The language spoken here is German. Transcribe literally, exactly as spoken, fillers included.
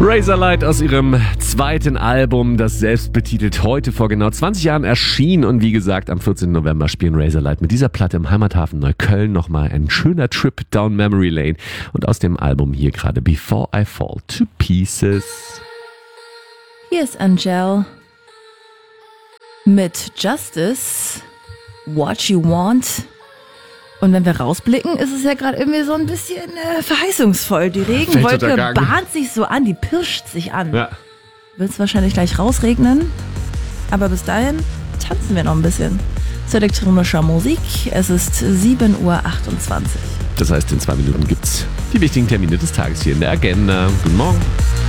Razorlight aus ihrem zweiten Album, das selbstbetitelt heute vor genau zwanzig Jahren erschien. Und wie gesagt, am vierzehnten November spielen Razorlight mit dieser Platte im Heimathafen Neukölln nochmal ein schöner Trip down Memory Lane. Und aus dem Album hier gerade Before I Fall to Pieces. Hier ist Angel mit Justice, What You Want. Und wenn wir rausblicken, ist es ja gerade irgendwie so ein bisschen äh, verheißungsvoll. Die Regenwolke bahnt sich so an, die pirscht sich an. Ja. Wird es wahrscheinlich gleich rausregnen. Aber bis dahin tanzen wir noch ein bisschen zu elektronischer Musik. Es ist sieben Uhr achtundzwanzig. Das heißt, in zwei Minuten gibt's die wichtigen Termine des Tages hier in der Agenda. Guten Morgen.